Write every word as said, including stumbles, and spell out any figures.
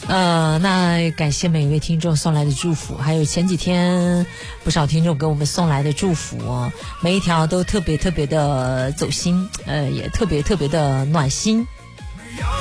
呃，那感谢每一位听众送来的祝福，还有前几天不少听众给我们送来的祝福哦，每一条都特别特别的走心，呃，也特别特别的暖心。